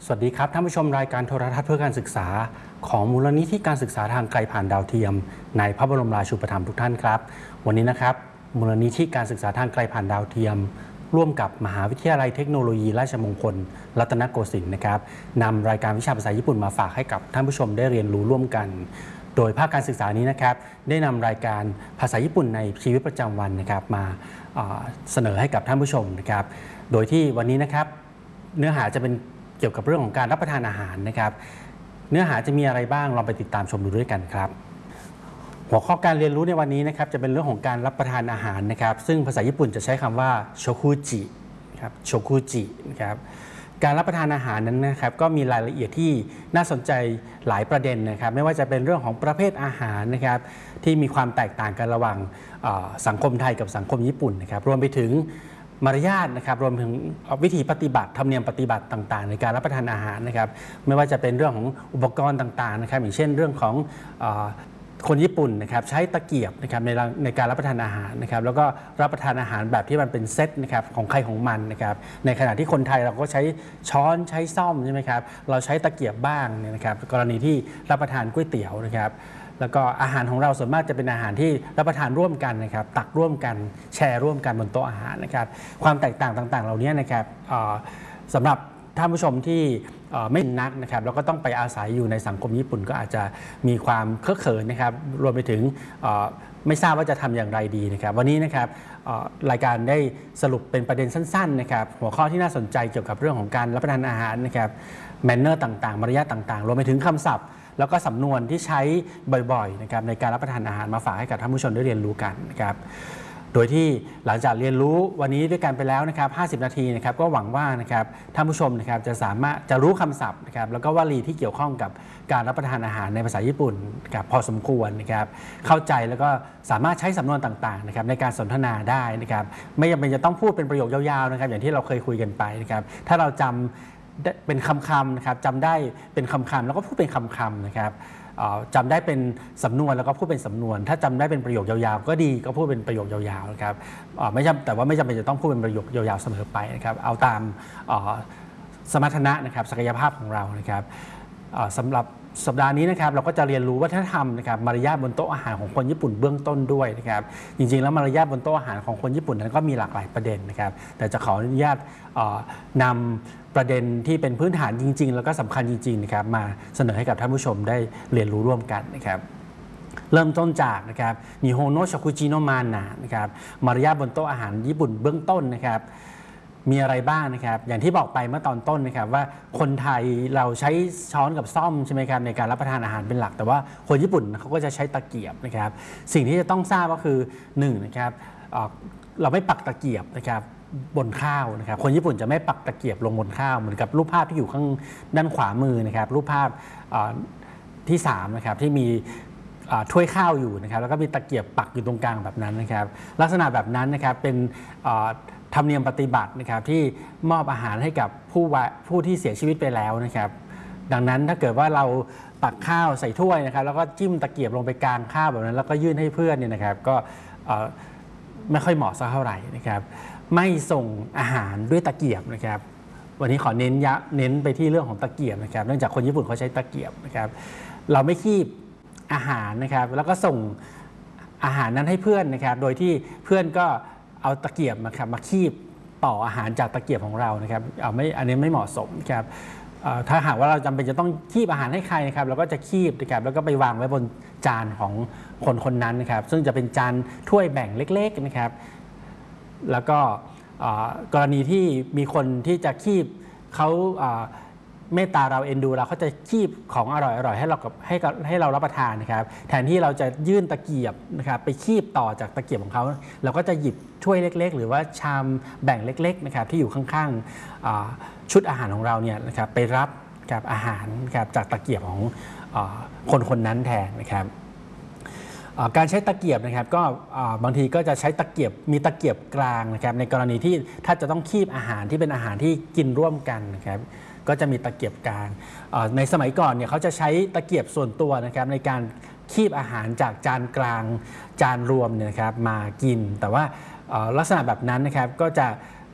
สวัสดีครับท่านผู้ชมรายการโทรทัศน์เพื่อการศึกษาของมูลนิธิการศึกษาทางไกลผ่านดาวเทียมในพระบรมราชูปถัมภ์ทุกท่านครับวันนี้นะครับมูลนิธิการศึกษาทางไกลผ่านดาวเทียมร่วมกับมหาวิทยาลัยเทคโนโลยีราชมงคลรัตนโกสินทร์นะครับนำรายการวิชาภาษาญี่ปุ่นมาฝากให้กับท่านผู้ชมได้เรียนรู้ร่วมกันโดยภาคการศึกษานี้นะครับได้นำรายการภาษาญี่ปุ่นในชีวิตประจำวันนะครับมาเสนอให้กับท่านผู้ชมนะครับโดยที่วันนี้นะครับเนื้อหาจะเป็นเกี่ยวกับเรื่องของการรับประทานอาหารนะครับเนื้อหาจะมีอะไรบ้างลองไปติดตามชมดูด้วยกันครับหัวข้อการเรียนรู้ในวันนี้นะครับจะเป็นเรื่องของการรับประทานอาหารนะครับซึ่งภาษาญี่ปุ่นจะใช้คำว่าโชคุจิครับโชคุจินะครับการรับประทานอาหารนั้นนะครับก็มีรายละเอียดที่น่าสนใจหลายประเด็นนะครับไม่ว่าจะเป็นเรื่องของประเภทอาหารนะครับที่มีความแตกต่างกันระหว่างสังคมไทยกับสังคมญี่ปุ่นนะครับรวมไปถึงมารยาทนะครับรวมถึงวิธีปฏิบัติธรรมเนียมปฏิบัติต่างๆในการรับประทานอาหารนะครับไม่ว่าจะเป็นเรื่องของอุปกรณ์ต่างๆนะครับอย่างเช่นเรื่องของคนญี่ปุ่นนะครับใช้ตะเกียบนะครับในการรับประทานอาหารนะครับแล้วก็รับประทานอาหารแบบที่มันเป็นเซตนะครับของใครของมันนะครับในขณะที่คนไทยเราก็ใช้ช้อนใช้ซ่อมใช่ไหมครับเราใช้ตะเกียบบ้างนะครับกรณีที่รับประทานก๋วยเตี๋ยวนะครับแล้วก็อาหารของเราส่วนมากจะเป็นอาหารที่รับประทานร่วมกันนะครับตักร่วมกันแชร์ร่วมกันบนโต๊ะอาหารนะครับความแตกต่างต่างๆเหล่านี้นะครับสำหรับท่านผู้ชมที่ไม่นักนะครับแล้วก็ต้องไปอาศัยอยู่ในสังคมญี่ปุ่นก็อาจจะมีความเคอะเขินนะครับรวมไปถึงไม่ทราบว่าจะทำอย่างไรดีนะครับวันนี้นะครับรายการได้สรุปเป็นประเด็นสั้นๆนะครับหัวข้อที่น่าสนใจเกี่ยวกับเรื่องของการรับประทานอาหารนะครับแมนเนอร์ต่างๆมารยาทต่างๆรวมไปถึงคำศัพท์แล้วก็สำนวนที่ใช้บ่อยๆนะครับในการรับประทานอาหารมาฝากให้กับท่านผู้ชมได้เรียนรู้กันนะครับโดยที่หลังจากเรียนรู้วันนี้ด้วยกันไปแล้วนะครับ50 นาทีนะครับก็หวังว่านะครับท่านผู้ชมนะครับจะสามารถจะรู้คำศัพท์นะครับแล้วก็วลีที่เกี่ยวข้องกับการรับประทานอาหารในภาษาญี่ปุ่นนะครับพอสมควรนะครับเข้าใจแล้วก็สามารถใช้สำนวนต่างๆนะครับในการสนทนาได้นะครับไม่จำเป็นจะต้องพูดเป็นประโยคยาวๆนะครับอย่างที่เราเคยคุยกันไปนะครับถ้าเราจำเป็นคำๆนะครับจำได้เป็นคำๆแล้วก็พูดเป็นคำๆนะครับจำได้เป็นสำนวนแล้วก็พูดเป็นสำนวนถ้าจำได้เป็นประโยคยาวๆก็ดีก็พูดเป็นประโยคยาวๆนะครับแต่ว่าไม่จำเป็นจะต้องพูดเป็นประโยคยาวๆเสมอไปนะครับเอาตามสมรรถนะนะครับศักยภาพของเรานะครับสำหรับสัปดาห์นี้นะครับเราก็จะเรียนรู้วัฒนธรรมนะครับมารยาทบนโต๊ะอาหารของคนญี่ปุ่นเบื้องต้นด้วยนะครับจริงๆแล้วมารยาทบนโต๊ะอาหารของคนญี่ปุ่นนั้นก็มีหลากหลายประเด็นนะครับแต่จะขออนุญาตนำประเด็นที่เป็นพื้นฐานจริงๆแล้วก็สำคัญจริงๆนะครับมาเสนอให้กับท่านผู้ชมได้เรียนรู้ร่วมกันนะครับเริ่มต้นจากนะครับนิโฮโนชาคุจิโนมานะนะครับมารยาทบนโต๊ะอาหารญี่ปุ่นเบื้องต้นนะครับมีอะไรบ้างนะครับอย่างที่บอกไปเมื่อตอนต้นนะครับว่าคนไทยเราใช้ช้อนกับซ่อมใช่ไหมครับในการรับประทานอาหารเป็นหลักแต่ว่าคนญี่ปุ่นเขาก็จะใช้ตะเกียบนะครับสิ่งที่จะต้องทราบก็คือ1นะครับเราไม่ปักตะเกียบนะครับบนข้าวนะครับคนญี่ปุ่นจะไม่ปักตะเกียบลงบนข้าวเหมือนกับรูปภาพที่อยู่ข้างด้านขวามือนะครับรูปภาพที่3นะครับที่มีถ้วยข้าวอยู่นะครับแล้วก็มีตะเกียบปักอยู่ตรงกลางแบบนั้นนะครับลักษณะแบบนั้นนะครับเป็นธรรมเนียมปฏิบัตินะครับที่มอบอาหารให้กับผู้ที่เสียชีวิตไปแล้วนะครับดังนั้นถ้าเกิดว่าเราตักข้าวใส่ถ้วยนะครับแล้วก็จิ้มตะเกียบลงไปกลางข้าวแบบนั้นแล้วก็ยื่นให้เพื่อนเนี่ยนะครับก็ไม่ค่อยเหมาะสักเท่าไหร่นะครับไม่ส่งอาหารด้วยตะเกียบนะครับวันนี้ขอเน้นไปที่เรื่องของตะเกียบนะครับเนื่องจากคนญี่ปุ่นเขาใช้ตะเกียบนะครับเราไม่คีบอาหารนะครับแล้วก็ส่งอาหารนั้นให้เพื่อนนะครับโดยที่เพื่อนก็เอาตะเกียบมาคีบต่ออาหารจากตะเกียบของเรานะครับอันนี้ไม่เหมาะสมนะครับถ้าหากว่าเราจำเป็นจะต้องคีบอาหารให้ใครนะครับเราก็จะคีบนะครับแล้วก็ไปวางไว้บนจานของคนนั้นนะครับซึ่งจะเป็นจานถ้วยแบ่งเล็กๆนะครับแล้วก็กรณีที่มีคนที่จะคีบเขาเมตตาเราเอ็นดูเราเขาจะคีบของอร่อยๆให้เรารับประทานนะครับแทนที่เราจะยื่นตะเกียบนะครับไปคีบต่อจากตะเกียบของเขาเราก็จะหยิบถ้วยเล็กๆหรือว่าชามแบ่งเล็กๆนะครับที่อยู่ข้างๆชุดอาหารของเราเนี่ยนะครับไปรับกับอาหารนะครับจากตะเกียบของคนนั้นแทนนะครับการใช้ตะเกียบนะครับก็บางทีก็จะใช้ตะเกียบมีตะเกียบกลางนะครับในกรณีที่ถ้าจะต้องคีบอาหารที่เป็นอาหารที่กินร่วมกันนะครับก็จะมีตะเกียบกลางในสมัยก่อนเนี่ยเขาจะใช้ตะเกียบส่วนตัวนะครับในการคีบอาหารจากจานกลางจานรวมเนี่ยนะครับมากินแต่ว่าลักษณะแบบนั้นนะครับก็จะ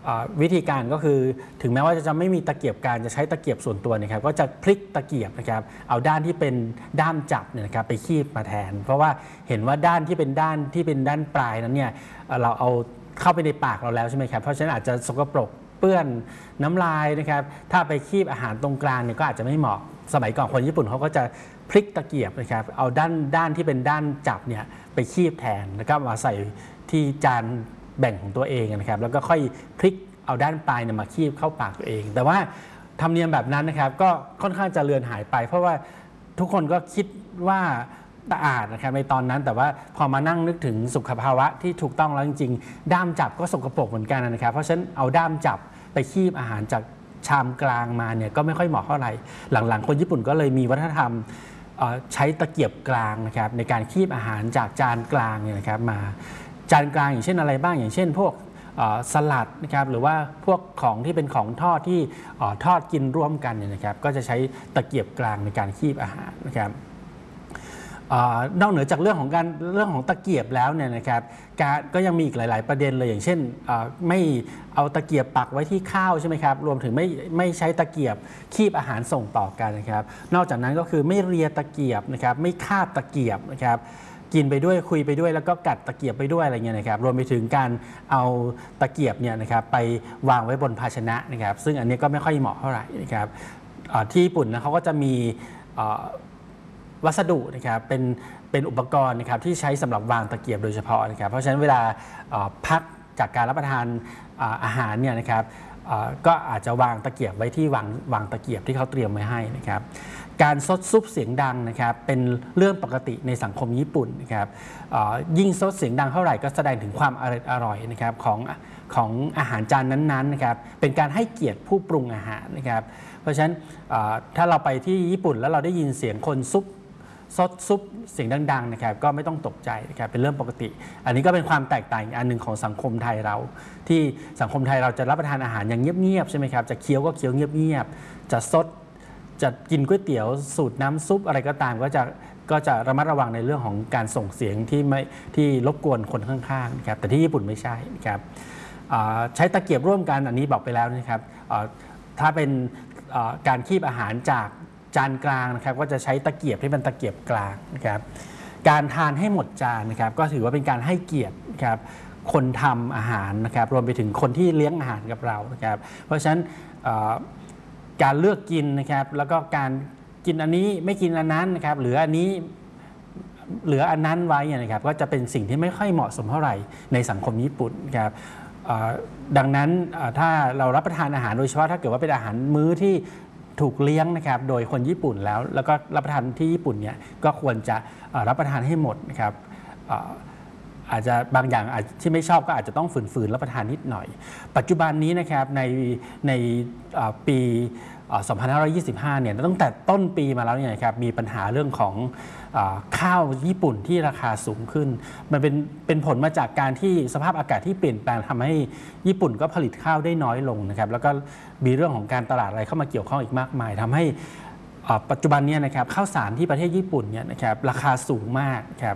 วิธีการก็คือถึงแม้ว่าจะไม่มีตะเกียบการจะใช้ตะเกียบส่วนตัวนะครับก็จะพลิกตะเกียบนะครับเอาด้านที่เป็นด้ามจับเนี่ยนะครับไปคีบมาแทนเพราะว่าเห็นว่าด้านที่เป็นด้านปลายนั้นเนี่ยเราเอาเข้าไปในปากเราแล้วใช่ไหมครับเพราะฉะนั้นอาจจะสกปรกเปื้อนน้ำลายนะครับถ้าไปคีบอาหารตรงกลางเนี่ยก็อาจจะไม่เหมาะสมัยก่อนคนญี่ปุ่นเขาก็จะพลิกตะเกียบนะครับเอาด้านที่เป็นด้านจับเนี่ยไปคีบแทนแล้วก็มาใส่ที่จานแบ่งของตัวเองนะครับแล้วก็ค่อยพลิกเอาด้านปลายมาคีบเข้าปากตัวเองแต่ว่าธรรมเนียมแบบนั้นนะครับก็ค่อนข้างจะเลือนหายไปเพราะว่าทุกคนก็คิดว่าสะอาดนะครับในตอนนั้นแต่ว่าพอมานั่งนึกถึงสุขภาวะที่ถูกต้องแล้วจริงๆด้ามจับก็สกปรกเหมือนกันนะครับเพราะฉะนั้นเอาด้ามจับไปคีบอาหารจากชามกลางมาเนี่ยก็ไม่ค่อยเหมาะเท่าไหร่หลังๆคนญี่ปุ่นก็เลยมีวัฒนธรรมใช้ตะเกียบกลางนะครับในการคีบอาหารจากจานกลางเนี่ยนะครับมาจานกลางอย่างเช่นอะไรบ้างอย่างเช่นพวกสลัดนะครับหรือว่าพวกของที่เป็นของทอดที่ทอดกินร่วมกันเนี่ยนะครับก็จะใช้ตะเกียบกลางในการคีบอาหารนะครับนอกเหนือจากเรื่องของตะเกียบแล้วเนี่ยนะครับก็ยังมีอีกหลายๆประเด็นเลยอย่างเช่นไม่เอาตะเกียบปักไว้ที่ข้าวใช่ไหมครับรวมถึงไม่ใช้ตะเกียบคีบอาหารส่งต่อกันนะครับนอกจากนั้นก็คือไม่เลียตะเกียบนะครับไม่คาบตะเกียบนะครับกินไปด้วยคุยไปด้วยแล้วก็กัดตะเกียบไปด้วยอะไรเงี้ยนะครับรวมไปถึงการเอาตะเกียบเนี่ยนะครับไปวางไว้บนภาชนะนะครับซึ่งอันนี้ก็ไม่ค่อยเหมาะเท่าไหร่นะครับที่ญี่ปุ่นนะเขาก็จะมีวัสดุนะครับเป็นอุปกรณ์นะครับที่ใช้สำหรับวางตะเกียบโดยเฉพาะนะครับเพราะฉะนั้นเวลาพักจากการรับประทานอาหารเนี่ยนะครับก็อาจจะวางตะเกียบไว้ที่วางตะเกียบที่เขาเตรียมไว้ให้นะครับการซดซุปเสียงดังนะครับเป็นเรื่องปกติในสังคมญี่ปุ่นนะครับยิ่งซดเสียงดังเท่าไหร่ก็แสดงถึงความอร่อยนะครับของอาหารจานนั้นๆนะครับเป็นการให้เกียรติผู้ปรุงอาหารนะครับเพราะฉะนั้นถ้าเราไปที่ญี่ปุ่นแล้วเราได้ยินเสียงคนซดซุปเสียงดังๆนะครับก็ไม่ต้องตกใจนะครับเป็นเรื่องปกติอันนี้ก็เป็นความแตกต่างอันหนึ่งของสังคมไทยเราที่สังคมไทยเราจะรับประทานอาหารอย่างเงียบๆใช่ไหมครับจะเคี้ยวก็เคี้ยวเงียบๆจะกินก๋วยเตี๋ยวสูตรน้ำซุปอะไรก็ตามก็จะระมัดระวังในเรื่องของการส่งเสียงที่รบกวนคนข้างๆนะครับแต่ที่ญี่ปุ่นไม่ใช่นะครับใช้ตะเกียบร่วมกันอันนี้บอกไปแล้วนะครับถ้าเป็นการคีบอาหารจากจานกลางนะครับก็จะใช้ตะเกียบที่เป็นตะเกียบกลางนะครับการทานให้หมดจานนะครับก็ถือว่าเป็นการให้เกียรตินะครับคนทำอาหารนะครับรวมไปถึงคนที่เลี้ยงอาหารกับเรานะครับเพราะฉะนั้นการเลือกกินนะครับแล้วก็การกินอันนี้ไม่กินอันนั้นนะครับเหลืออันนั้นไว้นะครับก็จะเป็นสิ่งที่ไม่ค่อยเหมาะสมเท่าไหร่ในสังคมญี่ปุ่นนะครับดังนั้นถ้าเรารับประทานอาหารโดยเฉพาะถ้าเกิดว่าเป็นอาหารมื้อที่ถูกเลี้ยงนะครับโดยคนญี่ปุ่นแล้วก็รับประทานที่ญี่ปุ่นเนี่ยก็ควรจะรับประทานให้หมดนะครับอาจจะบางอย่างที่ไม่ชอบก็อาจจะต้องฝืนรับประทานนิดหน่อยปัจจุบันนี้นะครับในปี2525เนี่ยตั้งแต่ต้นปีมาแล้วเนี่ยครับมีปัญหาเรื่องของข้าวญี่ปุ่นที่ราคาสูงขึ้นมันเป็นผลมาจากการที่สภาพอากาศที่เปลี่ยนแปลงทำให้ญี่ปุ่นก็ผลิตข้าวได้น้อยลงนะครับแล้วก็มีเรื่องของการตลาดอะไรเข้ามาเกี่ยวข้องอีกมากมายทำให้ปัจจุบันนี้นะครับข้าวสารที่ประเทศญี่ปุ่นเนี่ยนะครับราคาสูงมากครับ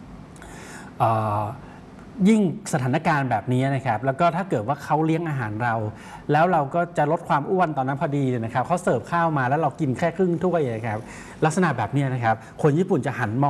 ยิ่งสถานการณ์แบบนี้นะครับแล้วก็ถ้าเกิดว่าเขาเลี้ยงอาหารเราแล้วเราก็จะลดความอ้วนตอนนั้นพอดีนะครับเขาเสิร์ฟข้าวมาแล้วเรากินแค่ครึ่งถ้วยนะครับลักษณะแบบนี้นะครับคนญี่ปุ่นจะหันมอง